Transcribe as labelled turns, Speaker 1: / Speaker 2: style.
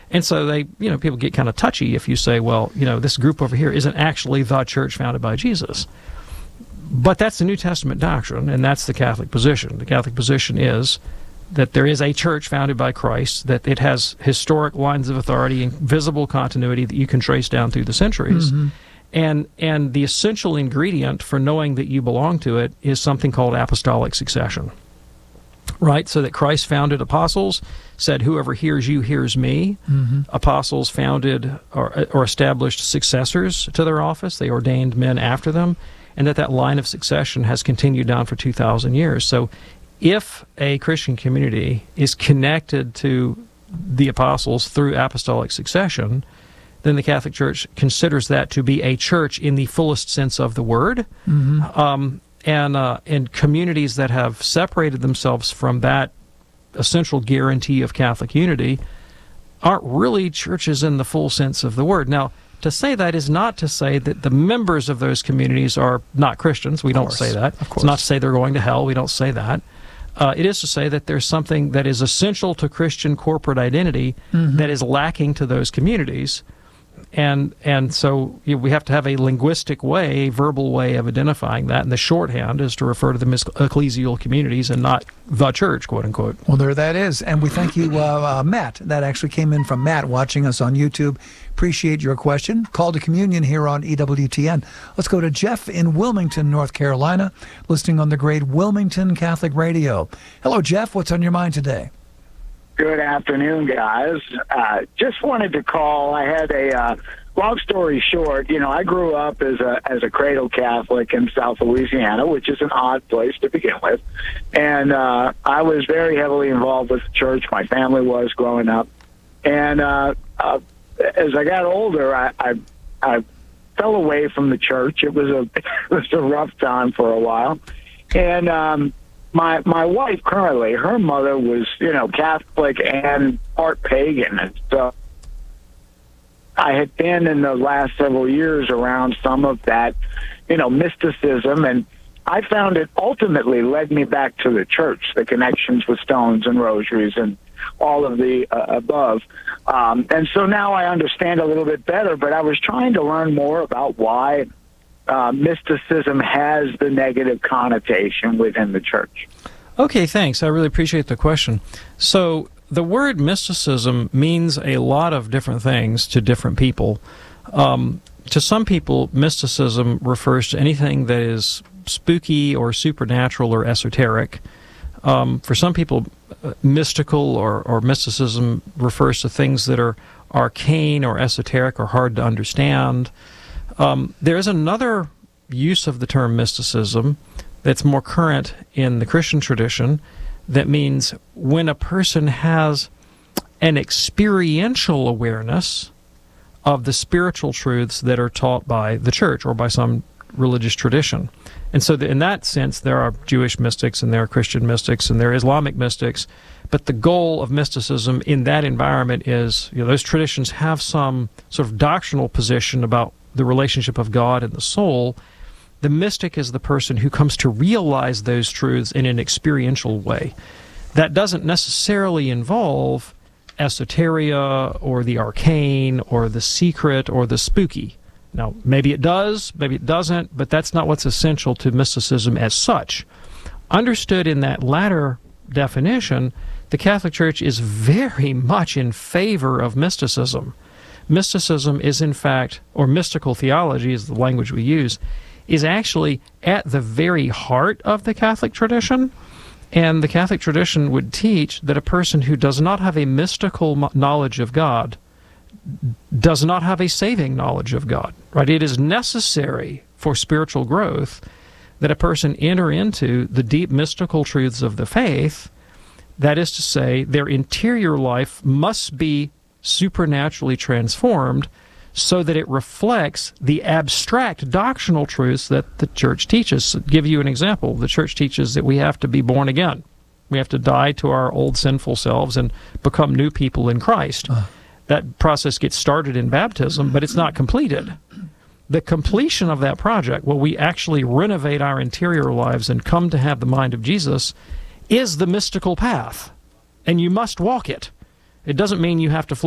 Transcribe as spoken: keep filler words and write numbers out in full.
Speaker 1: And so they, you know, people get kind of touchy if you say, well, you know, this group over here isn't actually the church founded by Jesus. But that's the New Testament doctrine, and that's the Catholic position. The Catholic position is that there is a church founded by Christ, that it has historic lines of authority and visible continuity that you can trace down through the centuries. Mm-hmm. And and the essential ingredient for knowing that you belong to it is something called apostolic succession. Right, so that Christ founded apostles, said, whoever hears you hears me. Mm-hmm. Apostles founded or, or established successors to their office. They ordained men after them, and that that line of succession has continued down for two thousand years. So if a Christian community is connected to the apostles through apostolic succession, then the Catholic Church considers that to be a church in the fullest sense of the word. Mm-hmm. Um And uh, and communities that have separated themselves from that essential guarantee of Catholic unity aren't really churches in the full sense of the word. Now, to say that is not to say that the members of those communities are not Christians. We don't say that. It's not to say they're going to hell. We don't say that. Uh, it is to say that there's something that is essential to Christian corporate identity mm-hmm. that is lacking to those communities. And and so you know, we have to have a linguistic way, a verbal way of identifying that. And the shorthand is to refer to them as ecclesial communities and not the church, quote unquote.
Speaker 2: Well, there that is. And we thank you, uh, uh, Matt. That actually came in from Matt watching us on YouTube. Appreciate your question. Call to Communion here on E W T N. Let's go to Jeff in Wilmington, North Carolina, listening on the great Wilmington Catholic Radio. Hello, Jeff. What's on your mind today?
Speaker 3: Good afternoon, guys. Uh, just wanted to call. I had a uh, long story short. You know, I grew up as a as a cradle Catholic in South Louisiana, which is an odd place to begin with, and uh, I was very heavily involved with the church. My family was growing up, and uh, uh, as I got older, I, I I fell away from the church. It was a it was a rough time for a while, and. Um, My my wife currently, her mother was, you know, Catholic and part pagan, and so I had been in the last several years around some of that, you know, mysticism, and I found it ultimately led me back to the church, the connections with stones and rosaries and all of the uh, above. Um, and so now I understand a little bit better, but I was trying to learn more about why Uh, mysticism has the negative connotation within the church.
Speaker 1: Okay, thanks. I really appreciate the question. So the word mysticism means a lot of different things to different people. Um, to some people, mysticism refers to anything that is spooky or supernatural or esoteric. Um, for some people, uh, mystical or, or mysticism refers to things that are arcane or esoteric or hard to understand. Um, there is another use of the term mysticism that's more current in the Christian tradition that means when a person has an experiential awareness of the spiritual truths that are taught by the church or by some religious tradition. And so in that sense, there are Jewish mystics and there are Christian mystics and there are Islamic mystics, but the goal of mysticism in that environment is, you know, those traditions have some sort of doctrinal position about the relationship of God and the soul. The mystic is the person who comes to realize those truths in an experiential way. That doesn't necessarily involve esoteria or the arcane or the secret or the spooky. Now, maybe it does, maybe it doesn't, but that's not what's essential to mysticism as such. Understood in that latter definition, the Catholic Church is very much in favor of mysticism. Mysticism is in fact, or mystical theology is the language we use, is actually at the very heart of the Catholic tradition. And the Catholic tradition would teach that a person who does not have a mystical knowledge of God does not have a saving knowledge of God. Right? It is necessary for spiritual growth that a person enter into the deep mystical truths of the faith. That is to say, their interior life must be supernaturally transformed so that it reflects the abstract doctrinal truths that the Church teaches. To give you an example, the Church teaches that we have to be born again. We have to die to our old sinful selves and become new people in Christ. Uh. That process gets started in baptism, but it's not completed. The completion of that project, where we actually renovate our interior lives and come to have the mind of Jesus, is the mystical path, and you must walk it. It doesn't mean you have to